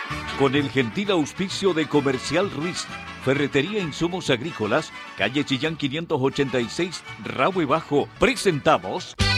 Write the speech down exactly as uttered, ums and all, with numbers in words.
Con el gentil auspicio de Comercial Ruiz, Ferretería Insumos Agrícolas, calle Chillán quinientos ochenta y seis, Rahue Bajo, presentamos...